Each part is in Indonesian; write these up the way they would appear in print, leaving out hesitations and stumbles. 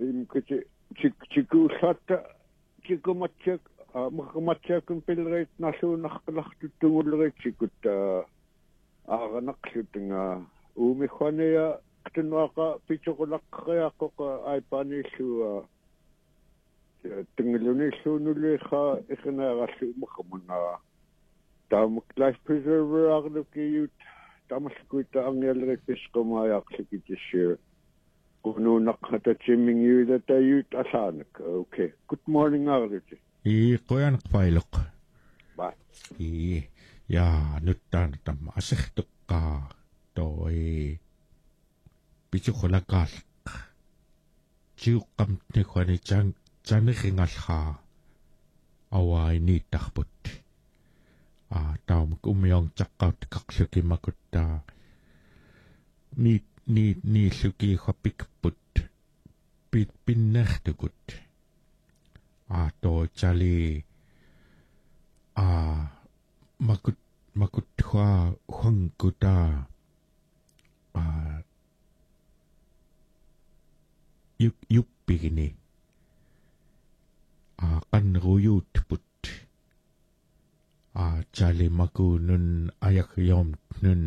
imkiti chikuullaata chikumatchak maqmatchakun pillerit nalluunarqalartuttungulleriit chikut aaranaqlutunga uumihwania qtunnuaqa pichoqulaqqariaqqoqa aipaaniillua tunglunilluunulliiqa iqinaarallu umaqamunga taamak life preserver arlukiyut tamalkuita angiallerit pisqumaayaaqlukitissuu kunuunaqhatatsimmingiulatayut allaanak. Okay. Good morning arluti. Qoyanaqpailoq. Bye. Ja nyt tam asertuqqa toi pichuqulaqaaq chiuqqamtniqani chaneringalqa awainiittarput taumuk umiortaqqautiqarlukimakutta ni suki khapikput pinnertukut to chali makut huangkuta yuppigini qanruyutput chali makunun ayakyom nun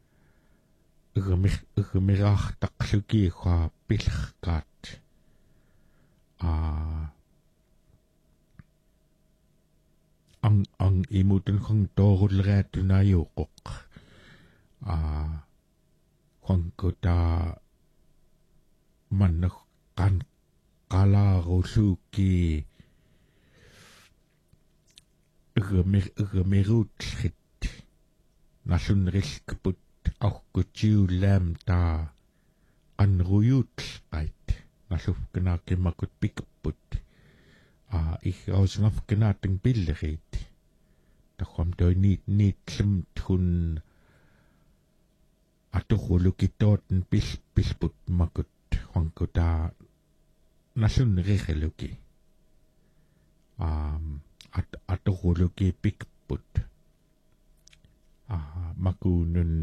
Ugmiraqtaqlukiqa pilqat ang imutun khang torulreatunayuqoq khangkuta mannak kan qalarulluki ugmirutrit nasunrilkput auqutiullaam taa anruyutlqait nallufkenaakimakut pikapput igausngafkenaating pillerit taqam toi niitlum thun atorulukitootn pilput makut huangkuta nasunrireluki atoruluki pikapput makunun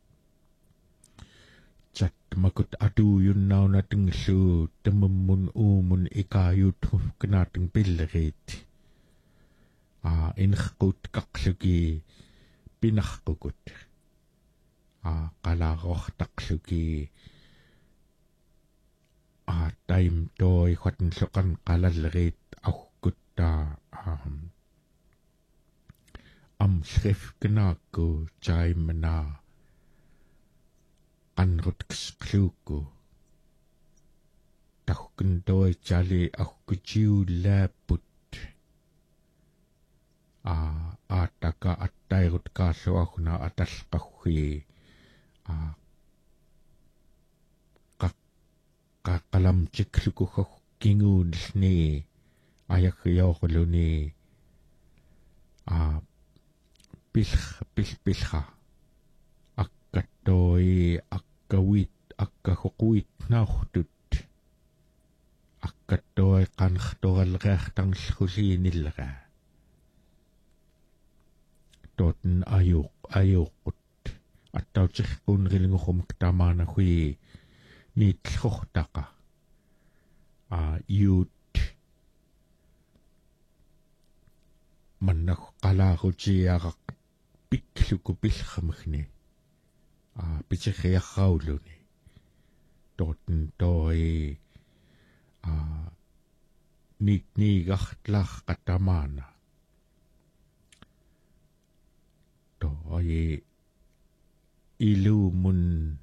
chat makut atuyun naunatinglu temummun uumun ikayut kenating pillerit inqut qaqluki pinarqukut qalarortaqluki taim toi khatnloqan qalallerit auqutta skrifkenaaku chaimana qanrutqluku taqkentoi chali auqutiullaaput ataka attairut kaalluaguna atalqaggi qalamchikluku kinguunni ayaqiorluni pilha akkatoi akkahuquit naurtut akkatoi qanrtoralreartanglhuliinillera toten ayuqut attautirqunrilngurumak tamaanahui niitlhortaqa yut mannak qalaarujiaraq pikluku pilhamgni pichiriarrauluni toten toi niigartlaarqatamaana toi ilumun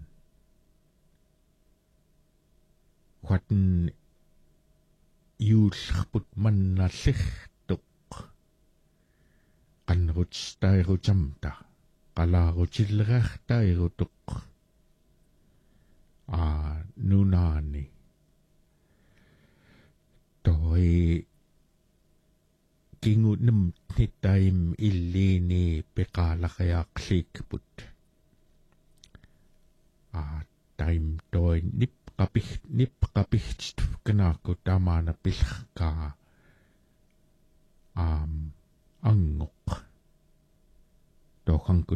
huaten yuullerput mannallertuq qanrutstairutamta qalaarutillerartairutuq nunaani toi kingunum nitaim illiini peqaalaqayaaqliikput taim toi nipqapiht kenaaku tamaana pilqaa angoq toqanku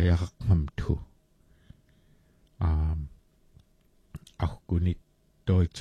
tapisiriaqaqngamtu aqunit toi